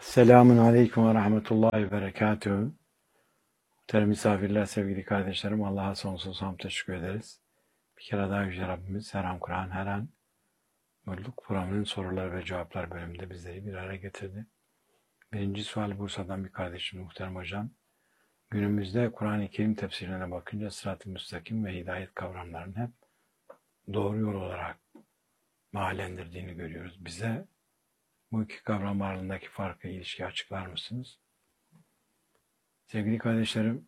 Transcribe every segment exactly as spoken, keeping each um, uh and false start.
Selamun Aleyküm ve Rahmetullahi ve Berekatuhu. Muhterem misafirler, sevgili kardeşlerim, Allah'a sonsuz hamd teşekkür ederiz. Bir kere daha Yüce Rabbimiz her an Kur'an, her an Mutluluk Programı'nın sorular ve cevaplar bölümünde bizleri bir araya getirdi. Birinci sual Bursa'dan bir kardeşim, muhterem hocam. Günümüzde Kur'an-ı Kerim tefsirine bakınca sırat-ı müstakim ve hidayet kavramlarının hep doğru yol olarak mahallendirdiğini görüyoruz. Bize bu iki kavram arasındaki farkı, ilişkiyi açıklar mısınız? Sevgili kardeşlerim,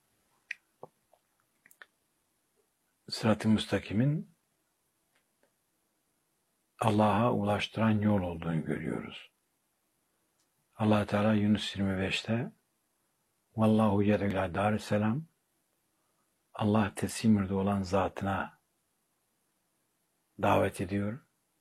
sırat-ı müstakimin Allah'a ulaştıran yol olduğunu görüyoruz. Allah Teala Yunus yirmi beşte Vallahu yed'u ila darisselam, Allah teslimürde olan zatına davet ediyor.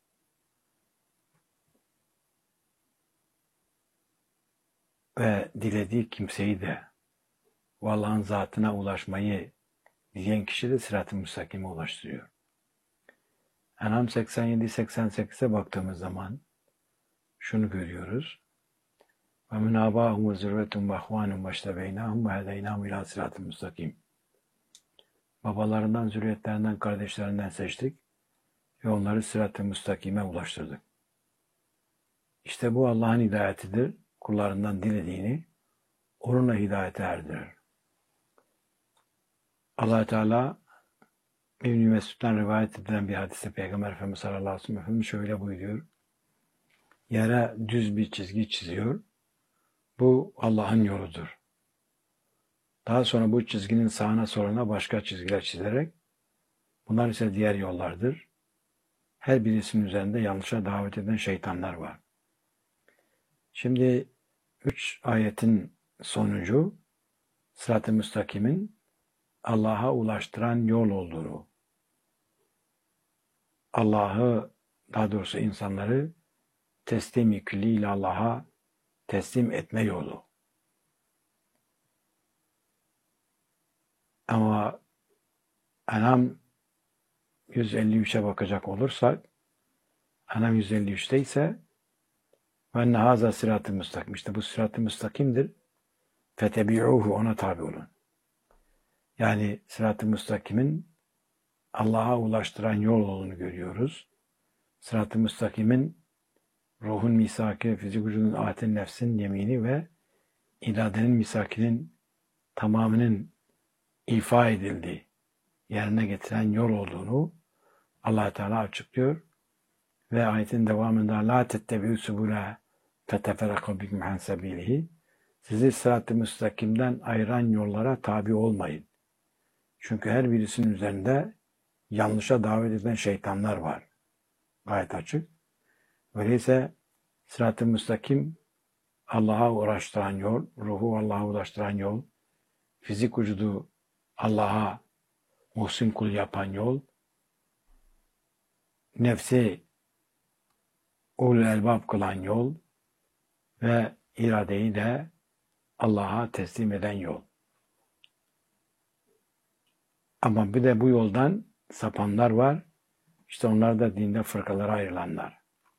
Ve dilediği kimseyi de Allah'ın zatına ulaşmayı dileyen kişi de sırat-ı müstakime ulaştırıyor. En'am seksen yedi seksen sekize baktığımız zaman şunu görüyoruz. Ve min âbâhum ve zürvetun ve ahvânum ve iştebeynâhum ve hedeynâhum ilâ sırat-ı müstakim. Babalarından, zürriyetlerinden, kardeşlerinden seçtik ve onları sırat-ı müstakime ulaştırdık. İşte bu Allah'ın hidayetidir. Kullarından dilediğini onunla hidayete erdirir. Allah Teala İbn-i Mesud'dan rivayet edilen bir hadiste Peygamber Efendimiz sallallahu aleyhi ve sellem Efendimiz şöyle buyuruyor. Yere düz bir çizgi çiziyor. Bu Allah'ın yoludur. Daha sonra bu çizginin sağına soluna başka çizgiler çizerek bunlar ise diğer yollardır. Her birisinin üzerinde yanlışa davet eden şeytanlar var. Şimdi üç ayetin sonucu sırat-ı müstakimin Allah'a ulaştıran yol olduğunu, Allah'ı, daha doğrusu insanları teslim-i külliyle Allah'a teslim etme yolu. Ama En'am yüz elli üçe bakacak olursak, En'am yüz elli üçte ise وَاَنَّ هَذَا sırat-ı müstakim. İşte bu sırat-ı müstakimdir. فَتَبِعُوهُ ona tabi olun. Yani sırat-ı müstakimin Allah'a ulaştıran yol olduğunu görüyoruz. Sırat-ı müstakimin ruhun misaki, fizik vücudun atin nefsin yemini ve iradenin misakinin tamamının ifa edildiği, yerine getiren yol olduğunu Allah Teala açıklıyor. Ve ayetin devamında la tettebi'u subula feteferraku bikum an sabilihi. Sizi sırat-ı müstakimden ayıran yollara tabi olmayın. Çünkü her birisinin üzerinde yanlışa davet eden şeytanlar var. Gayet açık. Öyleyse sırat-ı müstakim Allah'a ulaştıran yol, ruhu Allah'a ulaştıran yol, fizik vücudu Allah'a muhsin kul yapan yol, nefsi ulul elbab kılan yol ve iradeyi de Allah'a teslim eden yol. Ama bir de bu yoldan sapanlar var. İşte onlar da dinde fırkalara ayrılanlar.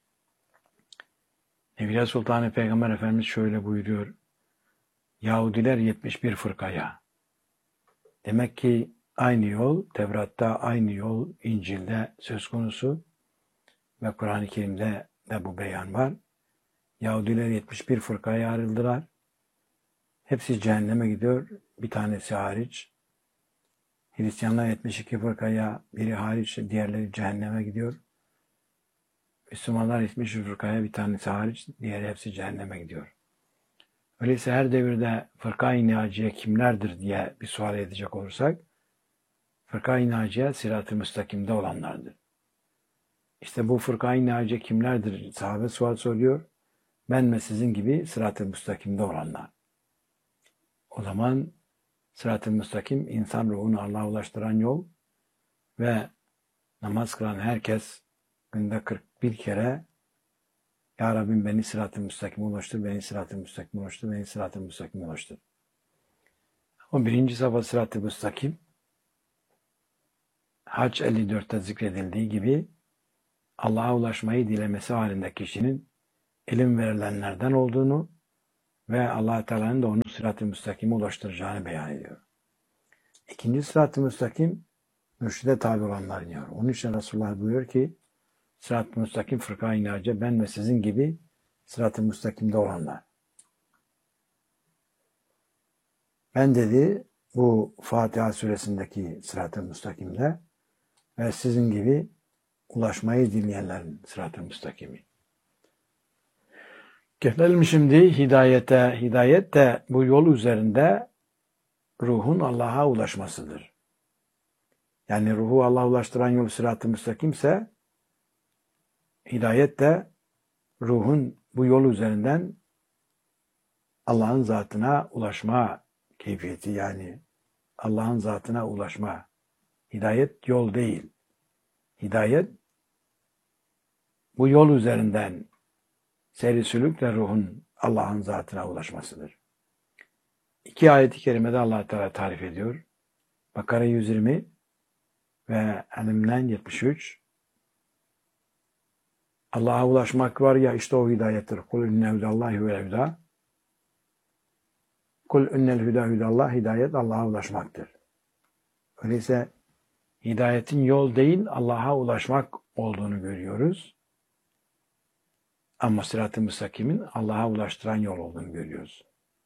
Evliya Sultanı Peygamber Efendimiz şöyle buyuruyor. Yahudiler yetmiş bir fırkaya. Demek ki aynı yol, Tevrat'ta aynı yol, İncil'de söz konusu ve Kur'an-ı Kerim'de de bu beyan var. Yahudiler yetmiş bir fırkaya ayrıldılar. Hepsi cehenneme gidiyor. Bir tanesi hariç. Hristiyanlar yetmiş iki fırkaya, biri hariç, diğerleri cehenneme gidiyor. Müslümanlar yetmiş bir fırkaya, bir tanesi hariç, diğeri hepsi cehenneme gidiyor. Öyleyse her devirde fırka-i naciye kimlerdir diye bir sual edecek olursak, fırka-i naciye sırat-ı müstakimde olanlardır. İşte bu fırka-i naciye kimlerdir? Sahabe sual soruyor. Ben ve sizin gibi sırat-ı müstakimde olanlar. O zaman sırat-ı müstakim insan ruhunu Allah'a ulaştıran yol ve namaz kılan herkes günde kırk bir kere Ya Rabbim beni sırat-ı müstakime ulaştır, beni sırat-ı müstakime ulaştır, beni sırat-ı müstakime ulaştır. O birinci safha sırat-ı müstakim Hac elli dörtte zikredildiği gibi Allah'a ulaşmayı dilemesi halinde kişinin ilim verilenlerden olduğunu ve Allah Teala'nın da onu sırat-ı müstakime ulaştıracağını beyan ediyor. İkinci sırat-ı müstakim mürşide tabi olanlar iniyor. Onun için Resulullah buyuruyor ki sırat-ı müstakim fırka-i naciye ben ve sizin gibi sırat-ı müstakimde olanlar. Ben dedi bu Fatiha suresindeki sırat-ı müstakimde ve sizin gibi ulaşmayı dinleyenlerin sırat-ı müstakimi. Gelelim şimdi hidayete. Hidayet de bu yol üzerinde ruhun Allah'a ulaşmasıdır. Yani ruhu Allah'a ulaştıran yol sırat-ı müstakimse hidayet de ruhun bu yol üzerinden Allah'ın zatına ulaşma keyfiyeti, yani Allah'ın zatına ulaşma. Hidayet yol değil. Hidayet bu yol üzerinden seyri sülükle ruhun Allah'ın zatına ulaşmasıdır. İki ayet-i kerimede Allah Teala tarif ediyor. Bakara yüz yirmi ve En'am yetmiş üç. Allah'a ulaşmak var ya, işte o hidayettir. Kul inne hudallahi huvel huda. Kul innel huda hudallah. Hidayet Allah'a ulaşmaktır. Öyleyse hidayetin yol değil Allah'a ulaşmak olduğunu görüyoruz. Ama sırat-ı müstakimin Allah'a ulaştıran yol olduğunu görüyoruz.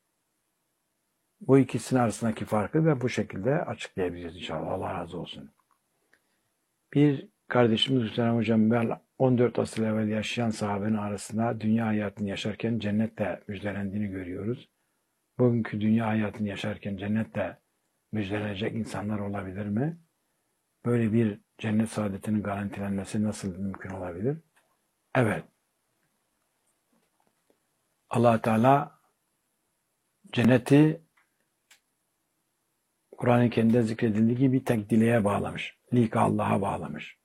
Bu ikisinin arasındaki farkı da bu şekilde açıklayabileceğiz inşallah. Allah razı olsun. Bir kardeşimiz Hüseyin Hocam, ben on dört asır evvel yaşayan sahabenin arasında dünya hayatını yaşarken cennetle müjdelendiğini görüyoruz. Bugünkü dünya hayatını yaşarken cennetle müjdelenecek insanlar olabilir mi? Böyle bir cennet saadetinin garantilenmesi nasıl mümkün olabilir? Evet. Allah Teala cenneti Kur'an-ı Kerim'de zikredildiği gibi tek dileğe bağlamış. Lika Allah'a bağlamış.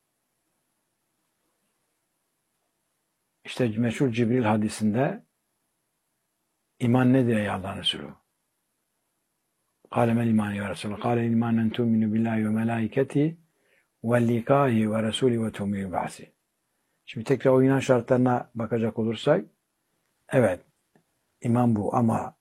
İşte meşhur Cibril hadisinde iman nedir ey Allah'ın Resulü? Kâle mel iman ya Resulü. Kâle iman en tu'minu billahi ve melâiketi ve likâhi ve Resulü ve tu'minu ba'si. Şimdi tekrar o inanç şartlarına bakacak olursak, evet, iman bu ama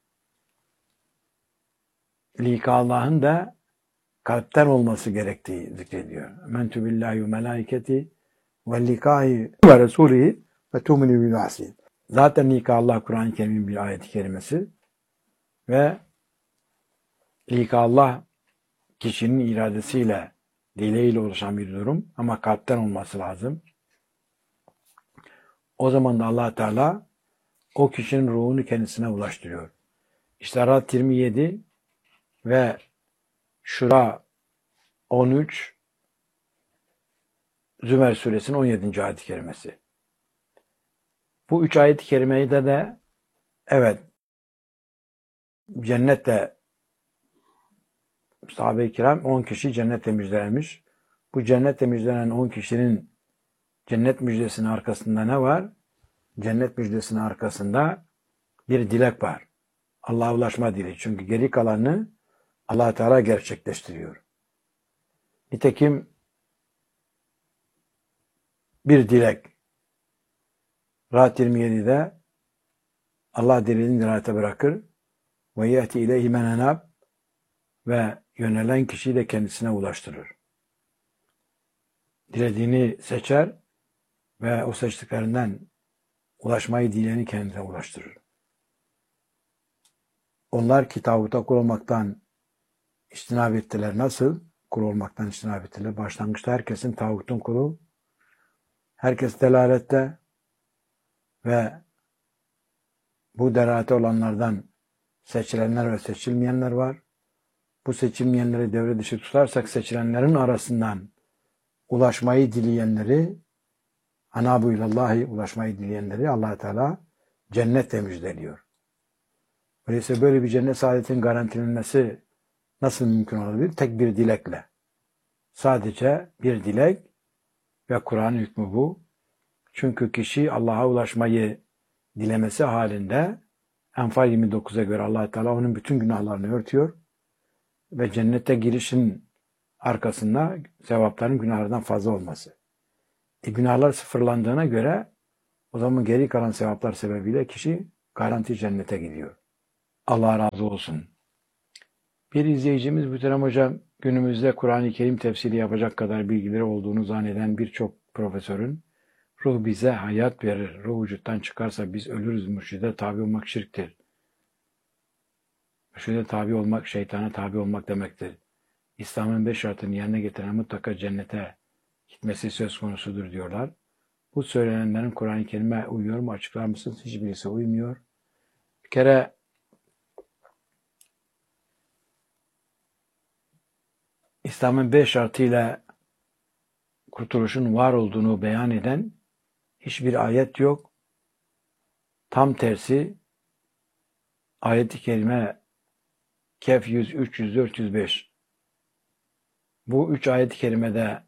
lika Allah'ın da kalpten olması gerektiği zikrediyor. Mentü billahi ve melâiketi ve likâhi ve Resulü ve tu'minu ba'si. Zaten lika Allah Kur'an-ı Kerim'in bir ayet-i kerimesi ve lika Allah kişinin iradesiyle, dileğiyle oluşan bir durum ama kalpten olması lazım. O zaman da Allah Teala o kişinin ruhunu kendisine ulaştırıyor. İşte Ra'd yirmi yedi ve Şura on üç, Zümer suresinin on yedinci ayet-i kerimesi. Bu üç ayet-i kerimede de evet cennette sahabe-i kiram on kişi cennetle müjdelenmiş. Bu cennetle müjdelenen on kişinin cennet müjdesinin arkasında ne var? Cennet müjdesinin arkasında bir dilek var. Allah'a ulaşma dileği. Çünkü geri kalanını Allah Teala gerçekleştiriyor. Nitekim bir dilek Ra'd yirmi yedi'de Allah dileğini dirayete bırakır ve yeti ileyhi men enab ve yönelen kişiyi de kendisine ulaştırır. Dilediğini seçer ve o seçtiklerinden ulaşmayı dileyeni kendine ulaştırır. Onlar ki tağuta kul olmaktan istinab ettiler. Nasıl? Kul olmaktan istinab ettiler. Başlangıçta herkesin tağutun kulu, herkes delalette ve bu delalete olanlardan seçilenler ve seçilmeyenler var. Bu seçilmeyenleri devre dışı tutarsak seçilenlerin arasından ulaşmayı dileyenleri, anabu ilallahi, ulaşmayı dileyenleri Allah Teala cennetle müjdeliyor. Öyleyse böyle bir cennet saadetin garantilenmesi nasıl mümkün olabilir? Tek bir dilekle. Sadece bir dilek ve Kur'an hükmü bu. Çünkü kişi Allah'a ulaşmayı dilemesi halinde Enfal yirmi dokuz'a göre Allah Teala onun bütün günahlarını örtüyor ve cennete girişin arkasında sevapların günahlardan fazla olması. E, günahlar sıfırlandığına göre o zaman geri kalan sevaplar sebebiyle kişi Garanti cennete gidiyor. Allah razı olsun. Bir izleyicimiz Muhterem Hocam, günümüzde Kur'an-ı Kerim tefsiri yapacak kadar bilgileri olduğunu zanneden birçok profesörün ruh bize hayat verir, ruh vücuttan çıkarsa biz ölürüz, mürşide tabi olmak şirktir. Mürşide tabi olmak, şeytana tabi olmak demektir. İslam'ın beş şartını yerine getiren mutlaka cennete gitmesi söz konusudur diyorlar. Bu söylenenlerin Kur'an-ı Kerim'e uyuyor mu? Açıklar mısınız? Hiçbirisi uymuyor. Bir kere İslam'ın beş şartıyla kurtuluşun var olduğunu beyan eden hiçbir ayet yok. Tam tersi ayet-i kerime Kehf yüz, üç yüz, dört yüz beş. Bu üç ayet-i kerimede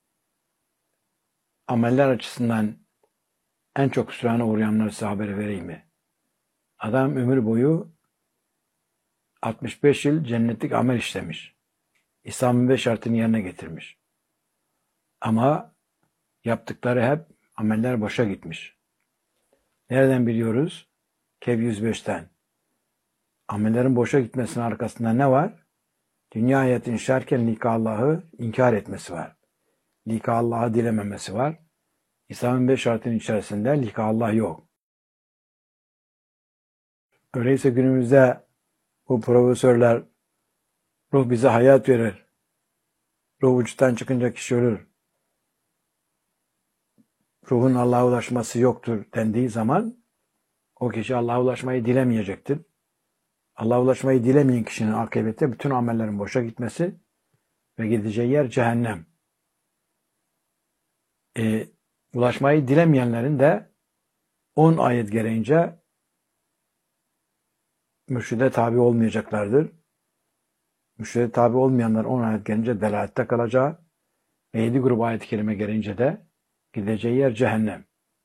ameller açısından en çok hüsrana uğrayanları size haber vereyim mi? Adam ömür boyu altmış beş yıl cennetlik amel işlemiş. İslam'ın beş şartını yerine getirmiş. Ama yaptıkları hep ameller boşa gitmiş. Nereden biliyoruz? Kehf yüz beşten. Amellerin boşa gitmesinin arkasında ne var? Dünya hayatını yaşarken lika Allah'ı inkar etmesi var. Lika Allah'ı dilememesi var. İslam'ın beş şartının içerisinde lika Allah yok. Öyleyse günümüzde bu profesörler ruh bize hayat verir, ruh vücuttan çıkınca kişi ölür, ruhun Allah'a ulaşması yoktur dendiği zaman o kişi Allah'a ulaşmayı dilemeyecektir. Allah'a ulaşmayı dilemeyen kişinin akıbette bütün amellerin boşa gitmesi ve gideceği yer cehennem. E, ulaşmayı dilemeyenlerin de on ayet gereğince mürşide tabi olmayacaklardır. Mürşide tabi olmayanlar on ayet gelince delalette kalacağı ve yedi grup ayet-i kerime gelince de gideceği yer cehennem.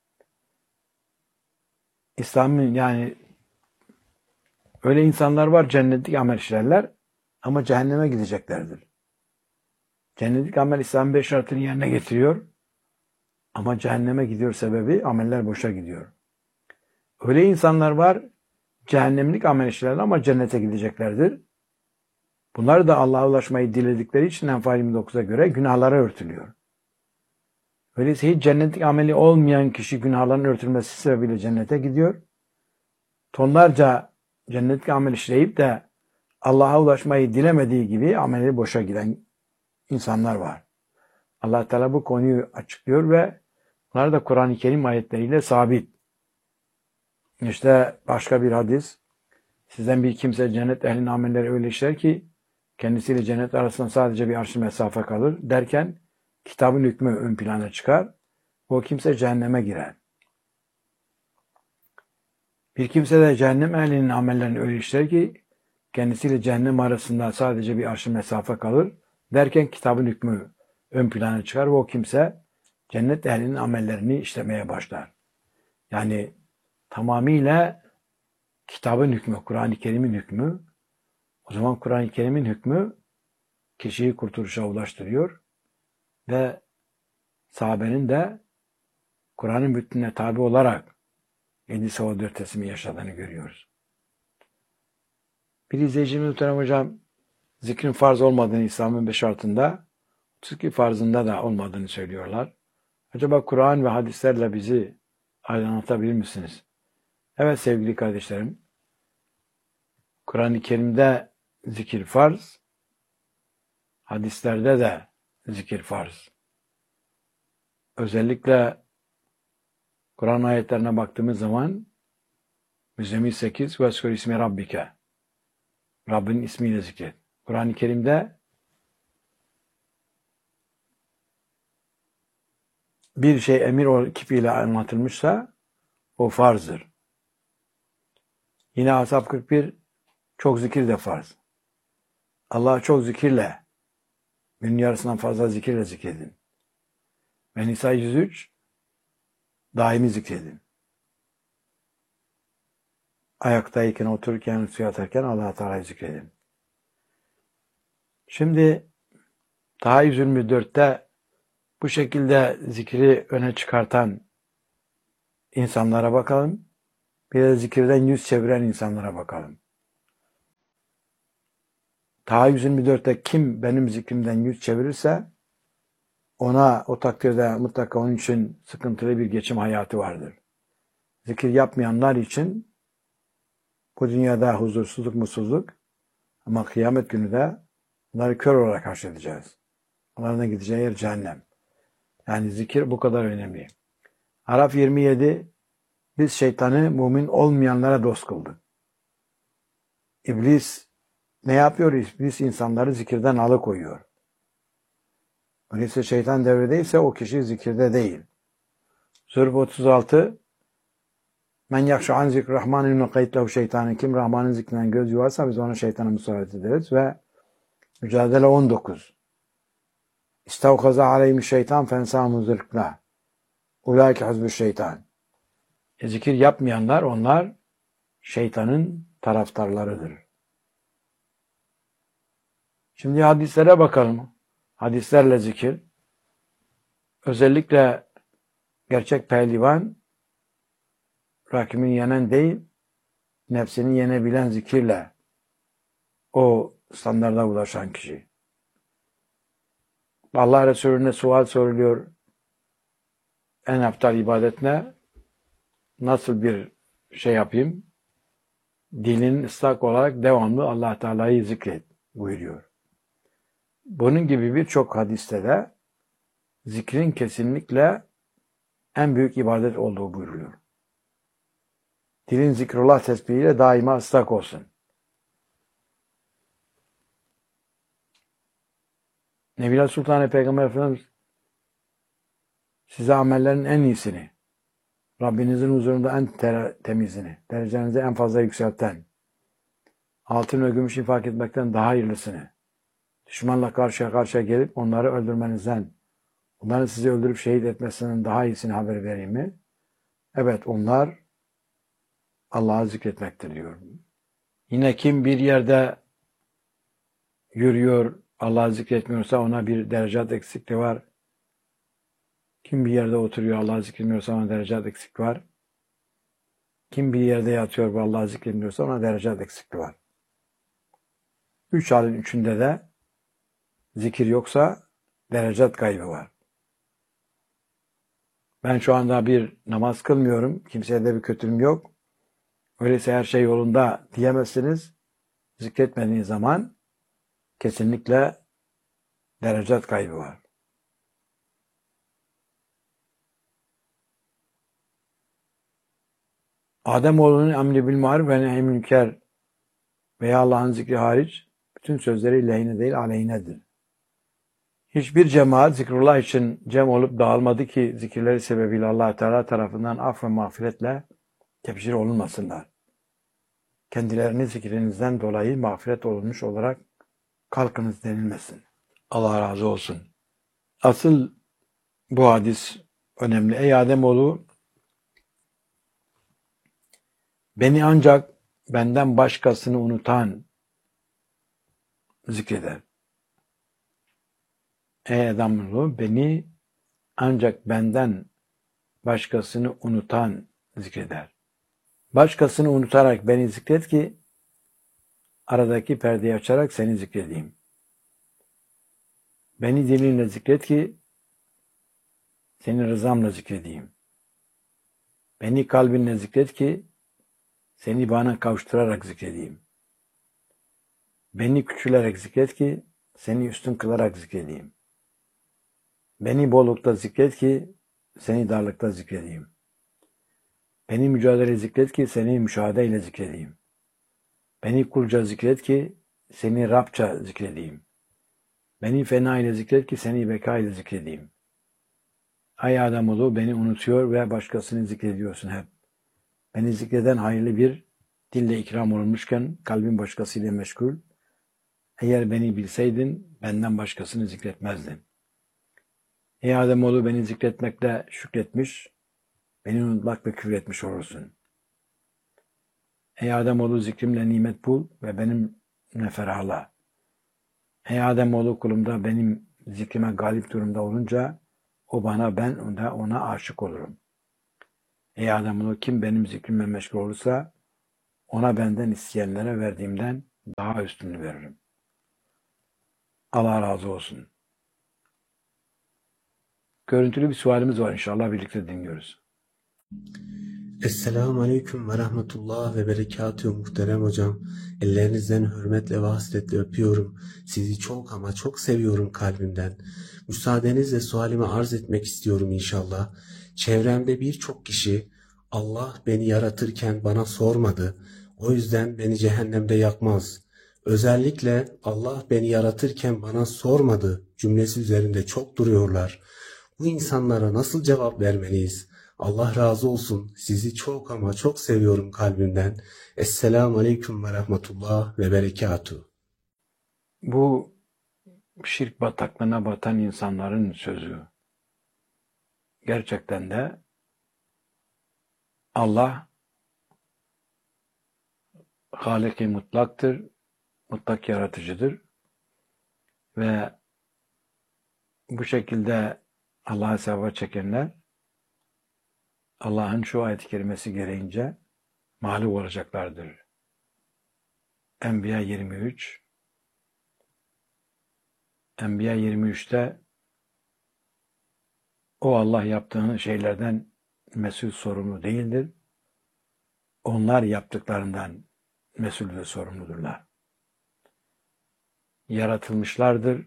İslam'ın yani öyle insanlar var cennetlik amel işlerler ama cehenneme gideceklerdir. Cennetlik amel İslam'ın beş şartını yerine getiriyor ama cehenneme gidiyor sebebi ameller boşa gidiyor. Öyle insanlar var cehennemlik amel işlerler ama cennete gideceklerdir. Bunlar da Allah'a ulaşmayı diledikleri için Enfal yirmi dokuza göre günahlara örtülüyor. Öyleyse hiç cennetlik ameli olmayan kişi günahların örtülmesi sebebiyle cennete gidiyor. Tonlarca cennetlik amel işleyip de Allah'a ulaşmayı dilemediği gibi ameli boşa giden insanlar var. Allah Teala bu konuyu açıklıyor ve bunlar da Kur'an-ı Kerim ayetleriyle sabit. İşte başka bir hadis. Sizden bir kimse cennet ehlinin amelleri öyle işler ki kendisiyle cennet arasında sadece bir arş mesafe kalır derken kitabın hükmü ön plana çıkar. O kimse cehenneme girer. Bir kimse de cehennem ehlinin amellerini öyle işler ki kendisiyle cehennem arasında sadece bir arş mesafe kalır derken kitabın hükmü ön plana çıkar ve o kimse cennet ehlinin amellerini işlemeye başlar. Yani tamamıyla kitabın hükmü, Kur'an-ı Kerim'in hükmü. O zaman Kur'an-ı Kerim'in hükmü kişiyi kurtuluşa ulaştırıyor ve sahabenin de Kur'an'ın bütününe tabi olarak yedi seva dört teslimi yaşadığını görüyoruz. Bir izleyicimiz Muhterem Hocam zikrin farz olmadığını İslam'ın beş şartında, zikri farzında da olmadığını söylüyorlar. Acaba Kur'an ve hadislerle bizi aydınlatabilir misiniz? Evet sevgili kardeşlerim, Kur'an-ı Kerim'de zikir farz, hadislerde de zikir farz. Özellikle Kur'an ayetlerine baktığımız zaman Müzzemmil sekiz Vezkur ismi Rabbike, Rabbin ismiyle zikret. Kur'an-ı Kerim'de bir şey emir kipiyle anlatılmışsa o farzdır. Yine Ashab kırk bir çok zikir de farz. Allah'a çok zikirle, günün yarısından fazla zikirle zikredin. Ve Nisa yüz üç daimi zikredin. Ayaktayken, otururken, suya atarken Allah-u Teala'yı zikredin. Şimdi daha yüz yirmi dörtte bu şekilde zikri öne çıkartan insanlara bakalım. Bir de zikirden yüz çeviren insanlara bakalım. Taha yüz yirmi dörtte kim benim zikrimden yüz çevirirse ona o takdirde mutlaka onun için sıkıntılı bir geçim hayatı vardır. Zikir yapmayanlar için bu dünyada huzursuzluk, mutsuzluk ama kıyamet günü de onları kör olarak haşredeceğiz. Onların da gideceği yer cehennem. Yani zikir bu kadar önemli. Araf yirmi yedi biz şeytanı mümin olmayanlara dost kıldık. İblis ne yapıyor? İblis insanları zikirden alıkoyuyor. Öyleyse şeytan devredeyse o kişi zikirde değil. Zürb otuz altı Men yakşu an zikr rahmanin nukayt lehu şeytanı kim Rahman'ın zikrinden göz yuvarsa biz ona şeytana musallat ederiz ve Mücadele on dokuz İstavkaza aleyhim şeytan fensâmu zırkla ulaike hizbü şeytan e, zikir yapmayanlar onlar şeytanın taraftarlarıdır. Şimdi hadislere bakalım. Hadislerle zikir. Özellikle gerçek pehlivan rakibini yenen değil, nefsini yenebilen zikirle o standarda ulaşan kişi. Allah Resulüne sual soruluyor. En aptal ibadet ne? Nasıl bir şey yapayım? Dilin ıslak olarak devamlı Allah Teala'yı zikret buyuruyor. Bunun gibi birçok hadiste de zikrin kesinlikle en büyük ibadet olduğu buyuruluyor. Dilin zikrullah tesbihiyle daima ıslak olsun. Nebiler Sultanı Peygamber Efendimiz size amellerin en iyisini, Rabbinizin huzurunda en temizini, derecenizi en fazla yükselten, altın ve gümüş infak etmekten daha hayırlısını, düşmanla karşıya karşıya gelip onları öldürmenizden, onların sizi öldürüp şehit etmesinden daha iyisini haber vereyim mi? Evet, onlar Allah'ı zikretmektir diyor. Yine kim bir yerde yürüyor, Allah'ı zikretmiyorsa ona bir derecat eksikliği var. Kim bir yerde oturuyor, Allah'ı zikretmiyorsa ona derecat eksikliği var. Kim bir yerde yatıyor ve Allah'ı zikretmiyorsa ona derecat eksikliği var. Üç halin üçünde de zikir yoksa derecat kaybı var. Ben şu anda bir namaz kılmıyorum, kimseye de bir kötülüğüm yok. Öyleyse her şey yolunda diyemezsiniz. Zikretmediğiniz zaman kesinlikle derecat kaybı var. Ademoğlunun emri bil maruf ve nehy münker veya Allah'ın zikri hariç bütün sözleri lehine değil aleyhinedir. Hiçbir cemaat zikrullah için cem olup dağılmadı ki zikirleri sebebiyle Allah Teala tarafından af ve mağfiretle tebşir olunmasınlar. Kendilerini zikrinizden dolayı mağfiret olunmuş olarak kalkınız denilmesin. Allah razı olsun. Asıl bu hadis önemli. Ey Ademoğlu, beni ancak benden başkasını unutan zikreder. Ey Ademoğlu, beni ancak benden başkasını unutan zikreder. Başkasını unutarak beni zikret ki aradaki perdeyi açarak seni zikredeyim. Beni dilinle zikret ki seni rızamla zikredeyim. Beni kalbinle zikret ki seni bana kavuşturarak zikredeyim. Beni küçülerek zikret ki seni üstün kılarak zikredeyim. Beni bollukta zikret ki seni darlıkta zikredeyim. Beni mücadele zikret ki seni müşahedeyle zikredeyim. Beni kulca zikret ki seni Rabça zikredeyim. Beni fena ile zikret ki seni beka ile zikredeyim. Ay Ademoğlu, beni unutuyor ve başkasını zikrediyorsun hep. Beni zikreden hayırlı bir dille ikram olunmuşken kalbin başkasıyla meşgul. Eğer beni bilseydin benden başkasını zikretmezdin. Ey Ademoğlu, beni zikretmekle şükretmiş, beni unutmak ve küfretmiş olursun. Ey Ademoğlu, zikrimle nimet bul ve benimle ferahla. Ey Ademoğlu, kulumda benim zikrime galip durumda olunca o bana, ben de ona aşık olurum. Ey Ademoğlu, kim benim zikrimle meşgul olursa ona benden isteyenlere verdiğimden daha üstünü veririm. Allah razı olsun. Görüntülü bir sualimiz var, inşallah birlikte dinliyoruz. Esselamu Aleyküm ve Rahmetullah ve Berekatühü muhterem hocam. Ellerinizden hürmetle ve hasretle öpüyorum. Sizi çok ama çok seviyorum kalbimden. Müsaadenizle sualimi arz etmek istiyorum inşallah. Çevremde birçok kişi Allah beni yaratırken bana sormadı. O yüzden beni cehennemde yakmaz. Özellikle Allah beni yaratırken bana sormadı cümlesi üzerinde çok duruyorlar. Bu insanlara nasıl cevap vermeliyiz? Allah razı olsun. Sizi çok ama çok seviyorum kalbimden. Esselamu Aleyküm ve Rahmetullah ve Berekatuhu. Bu şirk bataklığına batan insanların sözü. Gerçekten de Allah Halik-i mutlaktır, mutlak yaratıcıdır ve bu şekilde Allah'a hesaba çekenler Allah'ın şu ayet-i kerimesi gereğince mağlup olacaklardır. Enbiya yirmi üç Enbiya yirmi üçte o Allah yaptığın şeylerden mesul sorumlu değildir. Onlar yaptıklarından mesul ve sorumludurlar. Yaratılmışlardır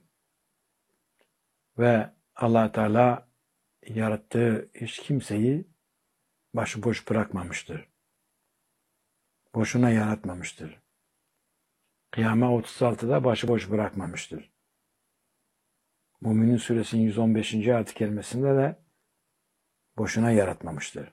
ve Allah Teala yarattığı hiç kimseyi başıboş bırakmamıştır. Boşuna yaratmamıştır. Kıyame otuz altıda başıboş bırakmamıştır. Müminin Suresinin yüz on beşinci ayet-i kerimesinde de boşuna yaratmamıştır.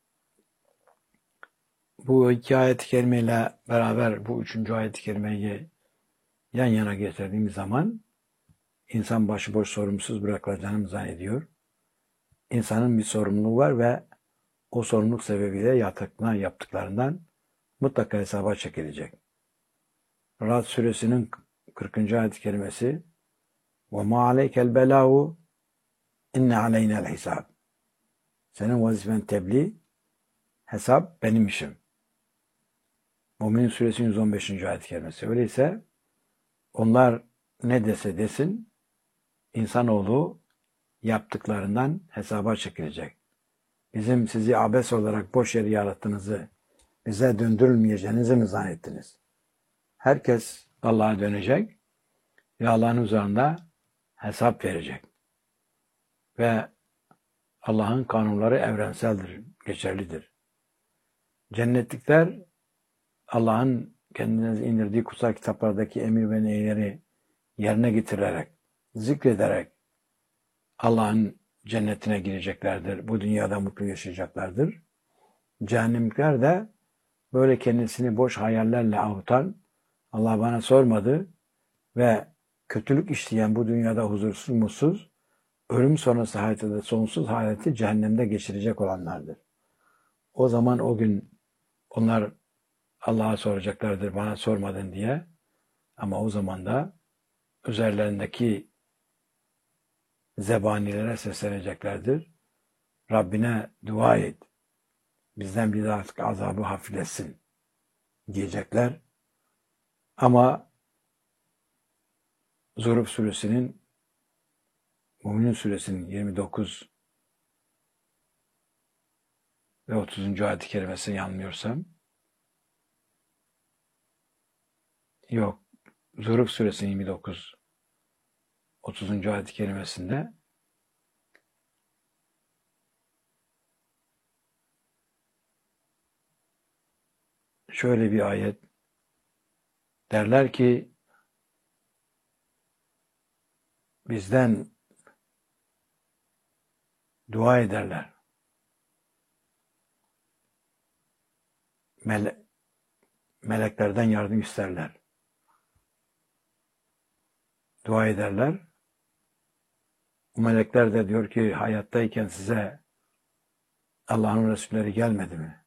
Bu iki ayet-i kerimeyle beraber bu üçüncü ayet-i kerimeyi yan yana getirdiğimiz zaman insan başıboş sorumsuz bırakılacağını zannediyor. İnsanın bir sorumluluğu var ve o sorumluluk sebebiyle yaptıklarından, yaptıklarından mutlaka hesaba çekilecek. Ra'd suresinin kırkıncı ayet-i kerimesi وَمَا عَلَيْكَ الْبَلَاغُ اِنَّ عَلَيْنَا الْحِسَابِ Senin vazifen tebliğ, hesap benim işim. Mümin Suresinin yüz on beşinci ayet-i kerimesi. Öyleyse onlar ne dese desin, insanoğlu yaptıklarından hesaba çekilecek. Bizim sizi abes olarak boş yere yarattığınızı, bize döndürülmeyeceğinizi mi zannettiniz? Herkes Allah'a dönecek ve Allah'ın üzerinde hesap verecek. Ve Allah'ın kanunları evrenseldir, geçerlidir. Cennetlikler Allah'ın kendine indirdiği kutsal kitaplardaki emir ve nehirleri yerine getirerek, zikrederek Allah'ın cennetine gireceklerdir. Bu dünyada mutlu yaşayacaklardır. Cehennemlikler de böyle kendisini boş hayallerle avutan, Allah bana sormadı ve kötülük işleyen bu dünyada huzursuz, mutsuz, ölüm sonrası hayatı da sonsuz hayatı cehennemde geçirecek olanlardır. O zaman o gün onlar Allah'a soracaklardır, bana sormadın diye. Ama o zaman da üzerlerindeki zebanilere sesleneceklerdir. Rabbine dua et, bizden bir daha azabı hafifletsin diyecekler. Ama Zuhruf suresinin, Mümin suresinin yirmi dokuz ve otuzuncu ayet-i kerimesini yanılmıyorsam, yok, Zuhruf suresinin yirmi dokuz otuzuncu ayet-i kerimesinde şöyle bir ayet, derler ki bizden dua ederler. Mele meleklerden yardım isterler. Dua ederler. O melekler de diyor ki hayattayken size Allah'ın Resulleri gelmedi mi?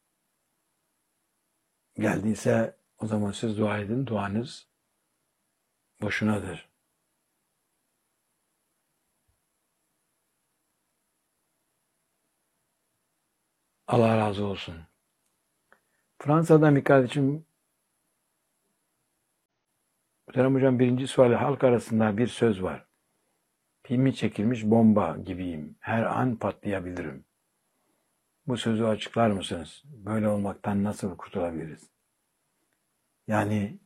Geldiyse o zaman siz dua edin, duanız boşunadır. Allah razı olsun. Fransa'dan bir kardeşim, Muhterem Hocam, birinci suali halk arasında bir söz var. Pimi çekilmiş bomba gibiyim. Her an patlayabilirim. Bu sözü açıklar mısınız? Böyle olmaktan nasıl kurtulabiliriz? Yani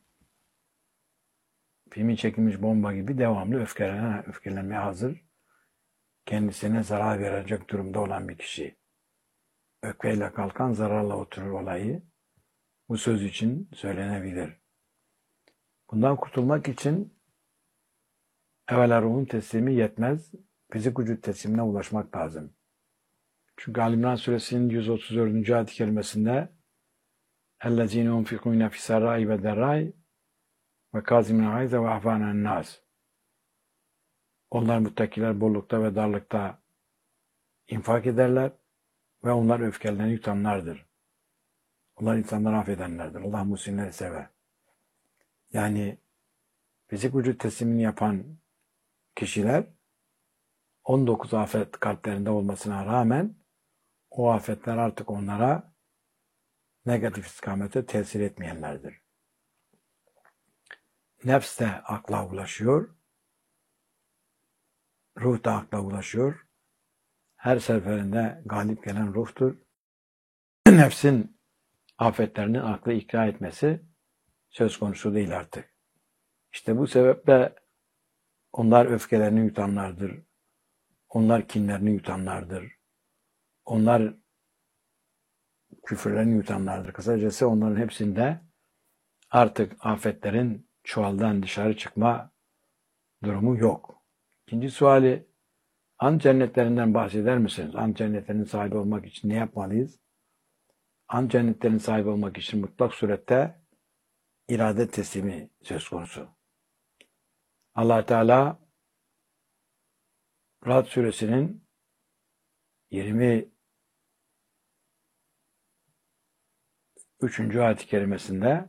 pimi çekilmiş bomba gibi devamlı öfkelenen, öfkelenmeye hazır, kendisine zarar verecek durumda olan bir kişi. Öfkeyle kalkan zararla oturur olayı bu söz için söylenebilir. Bundan kurtulmak için evvela ruhun teslimi yetmez, fizik vücut teslimine ulaşmak lazım. Çünkü Ali İmran Suresinin yüz otuz dördüncü ayet-i kerimesinde اَلَّذ۪ينَ يُنْفِقُونَ فِي السَّرَّاءِ وَالضَّرَّاءِ وَكَاظِمِينَ الْغَيْظَ وَعَفَوْنَ عَنِ النَّاسِ. Onlar muttakiler bollukta ve darlıkta infak ederler ve onlar öfkelenen yutanlardır. Onlar insanları affedenlerdir. Allah muhsinleri sever. Yani fizik vücut teslimini yapan kişiler on dokuz afet kalplerinde olmasına rağmen o afetler artık onlara negatif istikamete tesir etmeyenlerdir. Nefs de akla ulaşıyor, ruh da akla ulaşıyor. Her seferinde galip gelen ruhtur. Nefsin afetlerini aklı ikna etmesi söz konusu değil artık. İşte bu sebeple onlar öfkelerini yutanlardır. Onlar kinlerini yutanlardır. Onlar küfürlerini yutanlardır. Kısacası onların hepsinde artık afetlerin çuvaldan dışarı çıkma durumu yok. İkinci suali, an cennetlerinden bahseder misiniz? An cennetlerinin sahibi olmak için ne yapmalıyız? An cennetlerinin sahibi olmak için mutlak surette irade teslimi söz konusu. Allah Teala Ra'd suresinin yirmi üçüncü ayet-i kerimesinde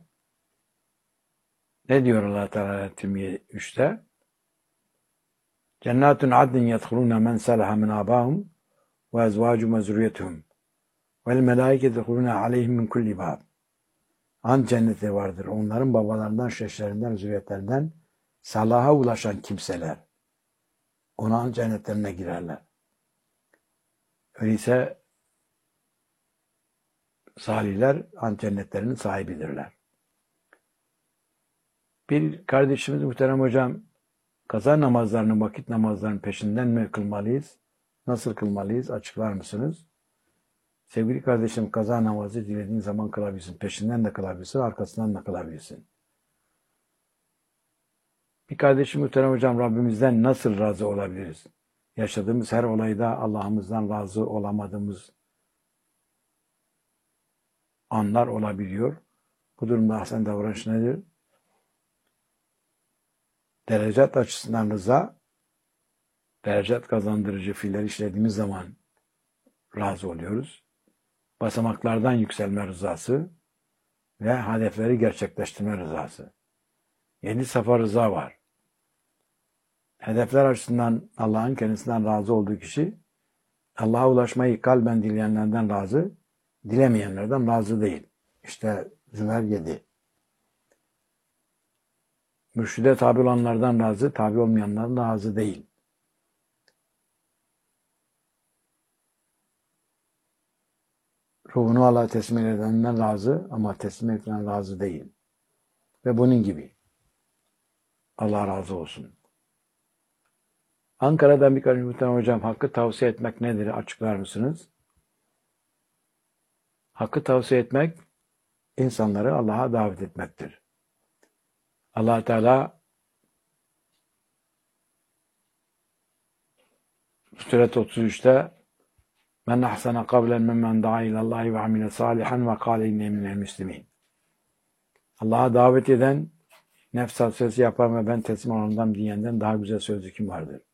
ne diyor Allah Teala yirmi üçte? Cennetun adnin yedhuluna men salaha min abahum ve ezvacum ve zürriyetuhum vel melaike yedhuluna aleyhim min kulli bab. An cenneti vardır. Onların babalarından, şeşlerinden, zürriyetlerinden salaha ulaşan kimseler ona an cennetlerine girerler. Öyleyse salihler an cennetlerinin sahibidirler. Bir kardeşimiz, muhterem hocam, kaza namazlarının, vakit namazlarının peşinden mi kılmalıyız? Nasıl kılmalıyız? Açıklar mısınız? Sevgili kardeşim, kaza namazı dilediğin zaman kılabilirsin. Peşinden de kılabilirsin, arkasından da kılabilirsin. Bir kardeşim, muhterem hocam, Rabbimizden nasıl razı olabiliriz? Yaşadığımız her olayda Allah'ımızdan razı olamadığımız anlar olabiliyor. Bu durumda ahsen davranış nedir? Derecat açısından rıza, derecat kazandırıcı fiiller işlediğimiz zaman razı oluyoruz. Basamaklardan yükselme rızası ve hedefleri gerçekleştirme rızası. Yedi safa rıza var. Hedefler açısından Allah'ın kendisinden razı olduğu kişi, Allah'a ulaşmayı kalben dileyenlerden razı, dilemeyenlerden razı değil. İşte Zümer yedi. Mürşide tabi olanlardan razı, tabi olmayanlardan razı değil. Ruhunu Allah'a teslim edenden razı ama teslim edilen razı değil. Ve bunun gibi. Allah razı olsun. Ankara'dan bir kardeşim, muhterem hocam, hakkı tavsiye etmek nedir? Açıklar mısınız? Hakkı tavsiye etmek, insanları Allah'a davet etmektir. Allah Teala Suret otuz üçte men ahsana kavlen mimmen da'a ilallahi ve amile salihan ve kâle inne minel müslimin. Allah'a davet eden, nefs hasreti yapan ve ben teslim olandan diyenden daha güzel sözlü kim vardır?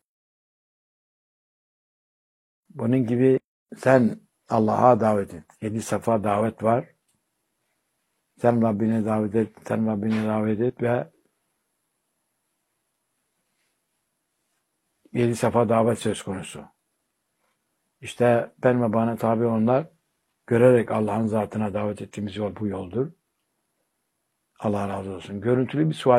Bunun gibi sen Allah'a davet et. Yedi safa davet var. Sen Rabbine davet et, sen Rabbine davet et ve yedi safa davet söz konusu. İşte ben ve bana tabi olanlar görerek Allah'ın zatına davet ettiğimiz yol bu yoldur. Allah razı olsun. Görüntülü bir sual